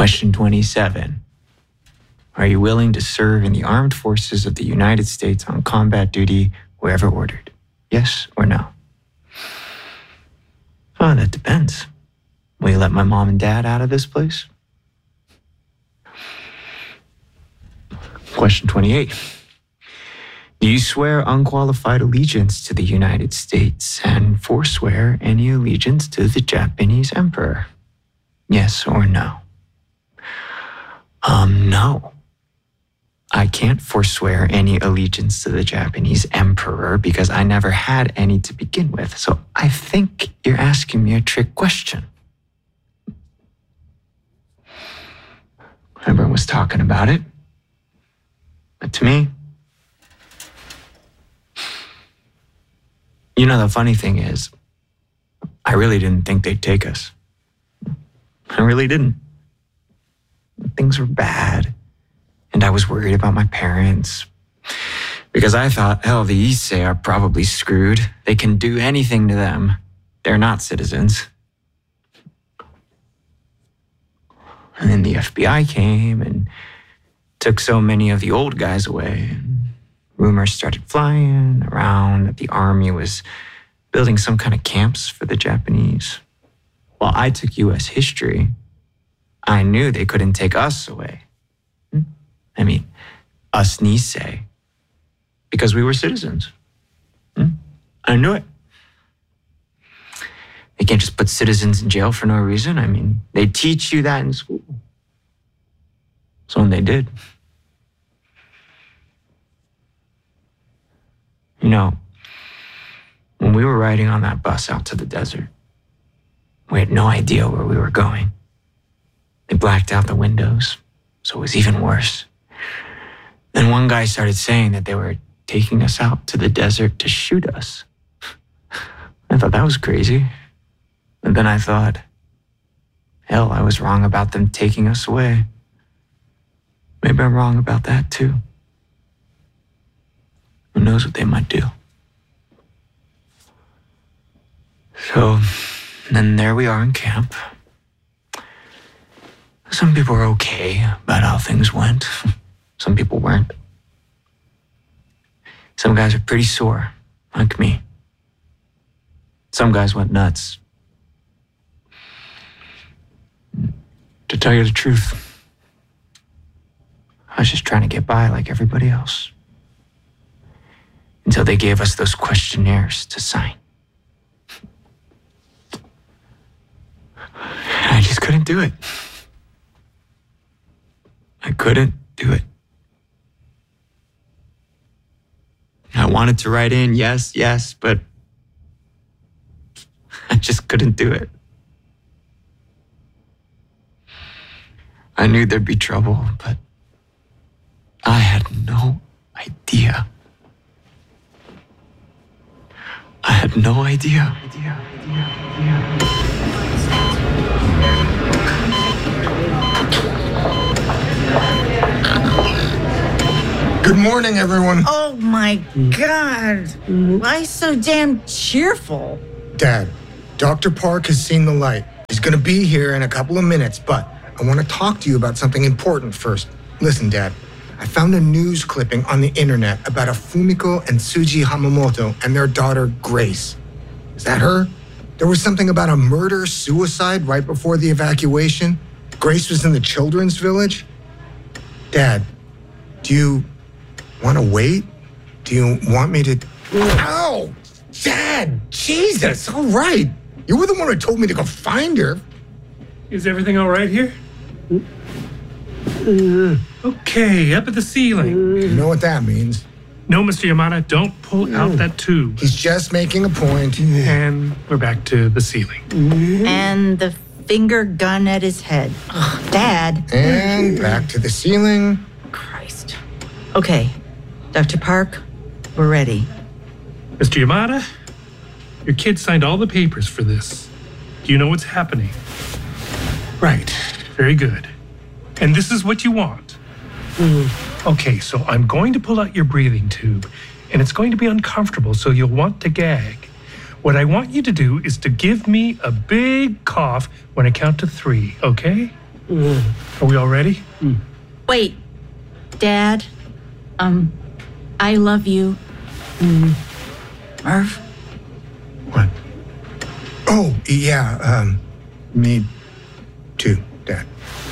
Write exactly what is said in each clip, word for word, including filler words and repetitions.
Question twenty-seven. Are you willing to serve in the armed forces of the United States on combat duty wherever ordered? Yes or no? Oh, that depends. Will you let my mom and dad out of this place? Question twenty-eight. Do you swear unqualified allegiance to the United States and forswear any allegiance to the Japanese emperor? Yes or no? Um, no. I can't forswear any allegiance to the Japanese emperor because I never had any to begin with. So I think you're asking me a trick question. Everyone was talking about it. But to me, you know, the funny thing is, I really didn't think they'd take us. I really didn't. Things were bad. And I was worried about my parents because I thought, hell, the Issei are probably screwed. They can do anything to them. They're not citizens. And then the F B I came and took so many of the old guys away. And rumors started flying around that the army was building some kind of camps for the Japanese. While I took U S history, I knew they couldn't take us away. I mean, us Nisei, because we were citizens. I knew it. They can't just put citizens in jail for no reason. I mean, they teach you that in school. So when they did. You know, when we were riding on that bus out to the desert, we had no idea where we were going. They blacked out the windows, so it was even worse. Then one guy started saying that they were taking us out to the desert to shoot us. I thought that was crazy. And then I thought, hell, I was wrong about them taking us away. Maybe I'm wrong about that too. Who knows what they might do? So then there we are in camp. Some people were okay about how things went. Some people weren't. Some guys are pretty sore, like me. Some guys went nuts. To tell you the truth, I was just trying to get by like everybody else. Until they gave us those questionnaires to sign. I just couldn't do it. I couldn't do it. I wanted to write in, yes, yes, but I just couldn't do it. I knew there'd be trouble, but I had no idea. I had no idea. idea, idea, idea. Good morning, everyone. Oh, my God. Why so damn cheerful? Dad, Doctor Park has seen the light. He's going to be here in a couple of minutes, but I want to talk to you about something important first. Listen, Dad, I found a news clipping on the internet about a Fumiko and Tsuji Hamamoto and their daughter, Grace. Is that her? There was something about a murder-suicide right before the evacuation. Grace was in the children's village. Dad, do you want to wait? Do you want me to... Ow! Dad! Jesus! All right. You were the one who told me to go find her. Is everything all right here? Okay, up at the ceiling. You know what that means. No, Mister Yamada, don't pull out that tube. He's just making a point. And we're back to the ceiling. And the finger gun at his head. Ugh, Dad. And back to the ceiling. Christ. Okay, Doctor Park, we're ready. Mister Yamada, your kid signed all the papers for this. Do you know what's happening? Right, very good. And this is what you want. Okay, so I'm going to pull out your breathing tube, and it's going to be uncomfortable, so you'll want to gag. What I want you to do is to give me a big cough when I count to three, okay? Are we all ready? Wait, Dad. Um, I love you. Murph? What? Oh, yeah, um, me too, Dad.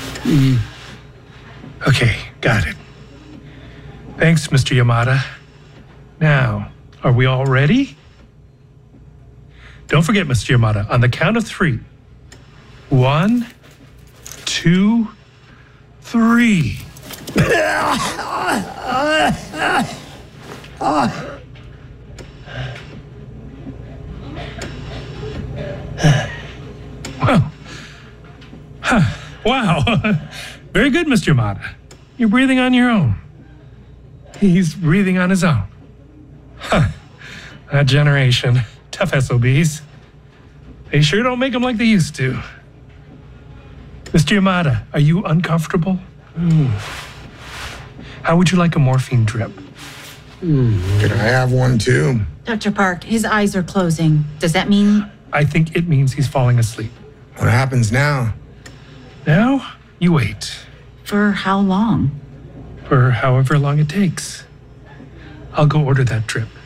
Okay, got it. Thanks, Mister Yamada. Now, are we all ready? Don't forget, Mister Yamada, on the count of three. One, two, three. Well, huh, wow. Very good, Mister Yamada. You're breathing on your own. He's breathing on his own. Huh. That generation. Tough S O Bs. They sure don't make them like they used to. Mister Yamada, are you uncomfortable? Mm. How would you like a morphine drip? Mm. Could I have one too? Doctor Park, his eyes are closing. Does that mean? I think it means he's falling asleep. What happens now? Now, you wait. For how long? For however long it takes. I'll go order that drip.